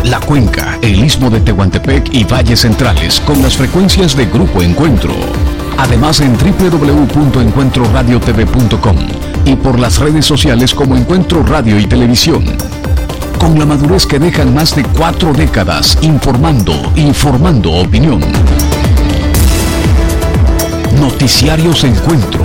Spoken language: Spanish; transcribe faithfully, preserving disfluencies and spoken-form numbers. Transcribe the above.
La Cuenca, el Istmo de Tehuantepec y Valles Centrales con las frecuencias de Grupo Encuentro. Además en doble u doble u doble u punto encuentro radio t v punto com y por las redes sociales como Encuentro Radio y Televisión. Con la madurez que dejan más de cuatro décadas informando y formando opinión. Noticiarios Encuentro.